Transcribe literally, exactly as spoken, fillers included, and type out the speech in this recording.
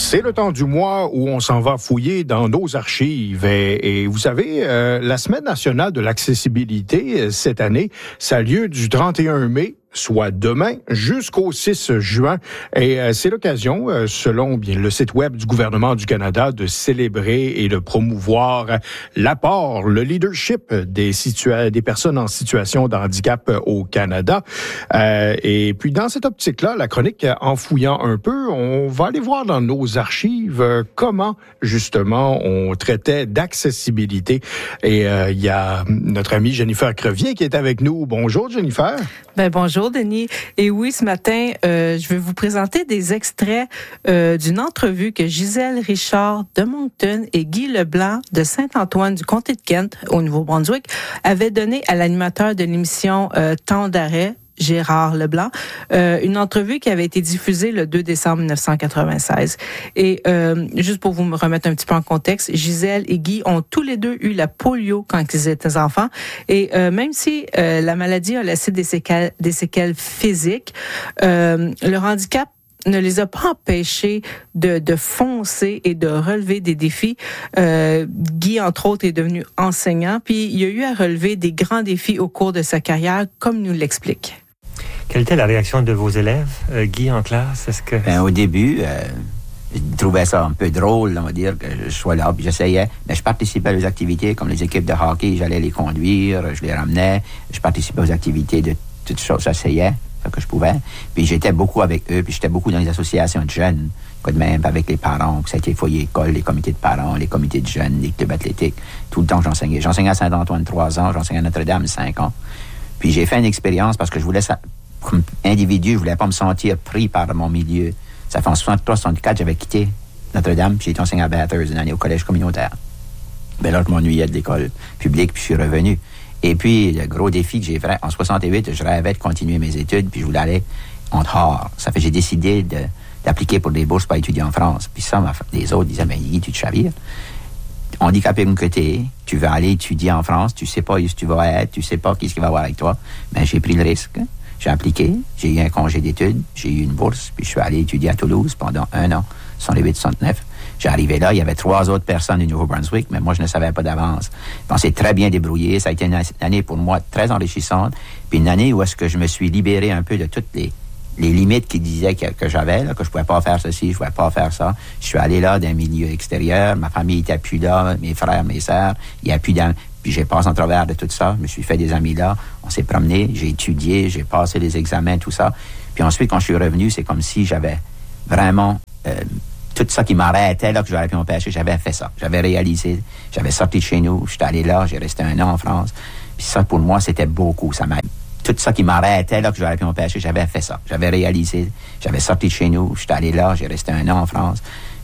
C'est le temps du mois où on s'en va fouiller dans nos archives. Et, et vous savez, euh, la Semaine nationale de l'accessibilité, cette année, ça a lieu du trente et un mai, soit demain, jusqu'au six juin. Et euh, c'est l'occasion, euh, selon bien le site web du gouvernement du Canada, de célébrer et de promouvoir l'apport, le leadership des, situa- des personnes en situation de handicap au Canada. Euh, et puis, dans cette optique-là, la chronique En fouillant un peu, on va aller voir dans nos archives euh, comment, justement, on traitait d'accessibilité. Et il euh, y a notre amie Jennifer Crevier qui est avec nous. Bonjour, Jennifer. Ben bonjour Denis. Et oui, ce matin, euh, je vais vous présenter des extraits euh, d'une entrevue que Gisèle Richard de Moncton et Guy Leblanc de Saint-Antoine du comté de Kent, au Nouveau-Brunswick, avaient donné à l'animateur de l'émission euh, Temps d'arrêt, Gérard Leblanc, euh, une entrevue qui avait été diffusée le deux décembre dix-neuf cent quatre-vingt-seize. Et euh, juste pour vous me remettre un petit peu en contexte, Gisèle et Guy ont tous les deux eu la polio quand ils étaient enfants. Et euh, même si euh, la maladie a laissé des séquelles, des séquelles physiques, euh, leur handicap ne les a pas empêchés de, de foncer et de relever des défis. Euh, Guy, entre autres, est devenu enseignant, puis il a eu à relever des grands défis au cours de sa carrière, comme nous l'explique. Quelle était la réaction de vos élèves, euh, Guy, en classe? Est-ce que... Ben, au début, euh, je trouvais ça un peu drôle, on va dire, que je sois là, puis j'essayais. Mais je participais aux activités, comme les équipes de hockey, j'allais les conduire, je les ramenais. Je participais aux activités de toutes choses, j'essayais, ce que je pouvais. Puis j'étais beaucoup avec eux, puis j'étais beaucoup dans les associations de jeunes, quoi de même, avec les parents, que c'était les foyers écoles, les comités de parents, les comités de jeunes, les clubs athlétiques. Tout le temps, j'enseignais. J'enseignais à Saint-Antoine trois ans, j'enseignais à Notre-Dame cinq ans. Puis j'ai fait une expérience parce que je voulais ça. Comme individu, je voulais pas me sentir pris par mon milieu. Ça fait en soixante-trois soixante-quatre, j'avais quitté Notre-Dame, puis j'ai été enseignant à Bathurst une année au collège communautaire. Ben là, je m'ennuyais de l'école publique, puis je suis revenu. Et puis, le gros défi que j'ai fait, en soixante-huit, je rêvais de continuer mes études, puis je voulais aller en dehors. Ça fait que j'ai décidé de, d'appliquer pour des bourses pour étudier en France. Puis ça, les autres disaient, ben, Guy, tu te chavires. Handicapé comme que t'es, tu veux aller étudier en France, tu sais pas où tu vas être, tu sais pas qu'est-ce qu'il va y avoir avec toi. Ben, j'ai pris le risque. J'ai appliqué, j'ai eu un congé d'études, j'ai eu une bourse, puis je suis allé étudier à Toulouse pendant un an, soixante-huit soixante-neuf. J'ai arrivé là, il y avait trois autres personnes du Nouveau-Brunswick, mais moi, je ne savais pas d'avance. On s'est très bien débrouillé, ça a été une année pour moi très enrichissante, puis une année où est-ce que je me suis libéré un peu de toutes les, les limites qui disaient que, que j'avais, là, que je pouvais pas faire ceci, je pouvais pas faire ça. Je suis allé là d'un milieu extérieur, ma famille était plus là, mes frères, mes sœurs, il y a plus d'un... Puis j'ai passé en travers de tout ça, je me suis fait des amis là, on s'est promené, j'ai étudié, j'ai passé les examens, tout ça. Puis ensuite, quand je suis revenu, c'est comme si j'avais vraiment euh, tout ça qui m'arrêtait, là, que j'aurais pu m'empêcher, j'avais fait ça. J'avais réalisé, j'avais sorti de chez nous, j'étais allé là, j'ai resté un an en France. Puis ça, pour moi, c'était beaucoup. Ça m'a... Tout ça qui m'arrêtait, là, que j'aurais pu m'empêcher, j'avais fait ça. J'avais réalisé, j'avais sorti de chez nous, j'étais allé là, j'ai resté un an en France.